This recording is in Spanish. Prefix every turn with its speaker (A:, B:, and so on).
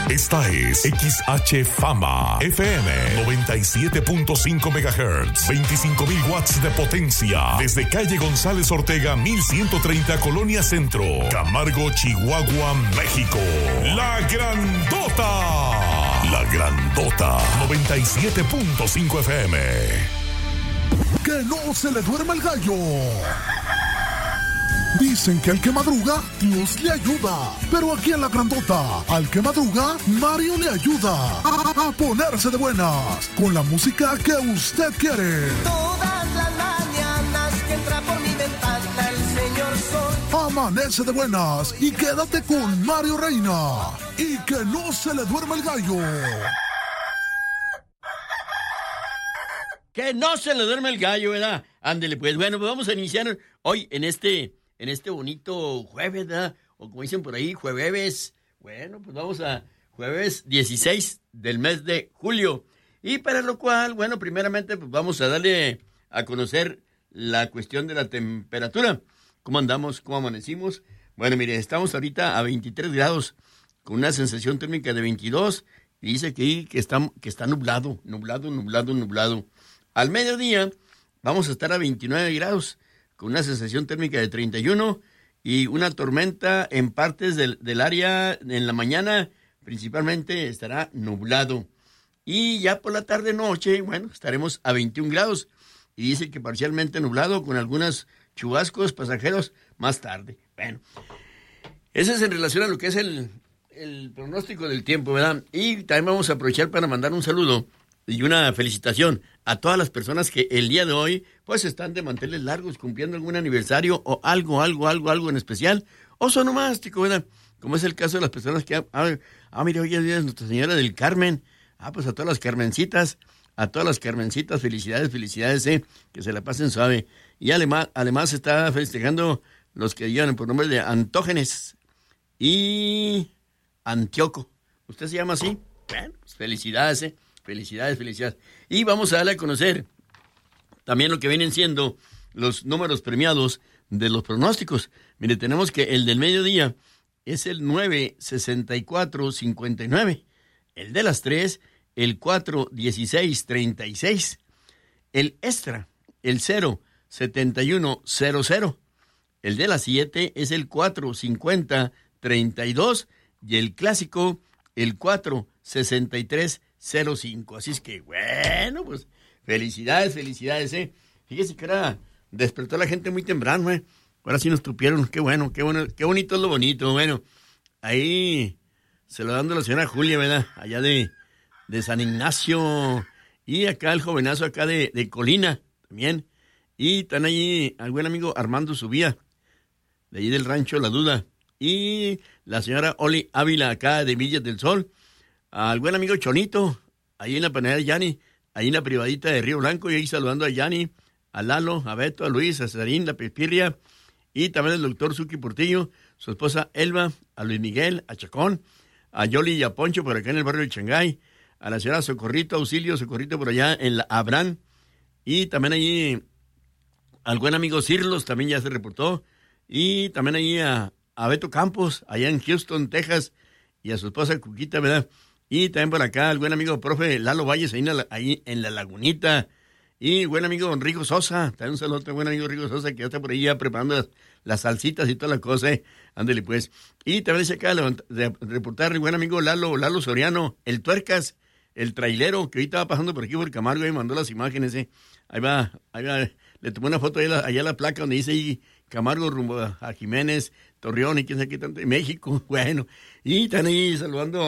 A: Esta es XH Fama FM 97.5 MHz, 25,000 watts de potencia, desde calle González Ortega 1130, Colonia Centro, Camargo, Chihuahua, México. La Grandota. La Grandota 97.5 FM.
B: Que no se le duerma el gallo. Dicen que al que madruga, Dios le ayuda. Pero aquí en La Grandota, al que madruga, Mario le ayuda a ponerse de buenas con la música que usted quiere.
C: Todas las mañanas que entra por mi ventana el señor sol.
B: Amanece de buenas y quédate con Mario Reina. Y que no se le duerma el gallo.
D: Que no se le duerme el gallo, ¿verdad? Ándele, pues. Bueno, pues vamos a iniciar hoy en este bonito jueves, ¿verdad? O como dicen por ahí, jueves. Bueno, pues vamos a jueves 16 del mes de julio. Y para lo cual, bueno, primeramente, pues vamos a darle a conocer la cuestión de la temperatura. ¿Cómo andamos? ¿Cómo amanecimos? Bueno, mire, estamos ahorita a 23 grados con una sensación térmica de 22. Y dice que está nublado. Al mediodía vamos a estar a 29 grados con una sensación térmica de 31 y una tormenta en partes del área en la mañana, principalmente estará nublado. Y ya por la tarde-noche, bueno, estaremos a 21 grados y dice que parcialmente nublado con algunos chubascos pasajeros más tarde. Bueno, eso es en relación a lo que es el pronóstico del tiempo, ¿verdad? Y también vamos a aprovechar para mandar un saludo y una felicitación a todas las personas que el día de hoy pues están de manteles largos cumpliendo algún aniversario o algo en especial o sonomástico, ¿verdad? Como es el caso de las personas que mire, hoy es Nuestra Señora del Carmen. Pues a todas las Carmencitas, felicidades, que se la pasen suave. Y además está festejando los que llevan por nombre de Antógenes y Antíoco. ¿Usted se llama así? Bueno, pues felicidades, Felicidades. Y vamos a darle a conocer también lo que vienen siendo los números premiados de los pronósticos. Mire, tenemos que el del mediodía es el 9-64-59. El de las 3, el 4-16-36. El extra, el 0-71-00. El de las 7 es el 4-50-32. Y el clásico, el 4-63-05. Así es que, bueno, pues, felicidades, Fíjese que ahora despertó la gente muy temprano, Ahora sí nos tupieron, qué bueno, qué bonito es lo bonito, bueno. Ahí, saludando a la señora Julia, ¿verdad? Allá de San Ignacio. Y acá el jovenazo acá de Colina, también. Y están allí al buen amigo Armando Subía, de allí del rancho La Duda. Y la señora Oli Ávila, acá de Villas del Sol. Al buen amigo Chonito, ahí en la panadería de Yanni, ahí en la privadita de Río Blanco, y ahí saludando a Yanni, a Lalo, a Beto, a Luis, a Cesarín, la Pespirria, y también el doctor Suki Portillo, su esposa Elba, a Luis Miguel, a Chacón, a Yoli y a Poncho por acá en el barrio de Changay, a la señora Socorrito por allá en la Abrán, y también allí al buen amigo Cirlos, también ya se reportó, y también allí a Beto Campos, allá en Houston, Texas, y a su esposa Cuquita, ¿verdad? Y también por acá el buen amigo profe Lalo Valles, ahí en la Lagunita. Y buen amigo don Rigo Sosa, también un saludo a otro buen amigo Rigo Sosa, que ya está por ahí ya preparando las salsitas y toda la cosa, Ándale pues. Y también dice acá de reportar el buen amigo Lalo Soriano, el Tuercas, el trailero, que ahorita va pasando por aquí por Camargo y mandó las imágenes, Ahí va, le tomé una foto allá a la placa donde dice ahí Camargo rumbo a Jiménez, Torreón y quién sabe qué tanto, México, bueno. Y están ahí saludando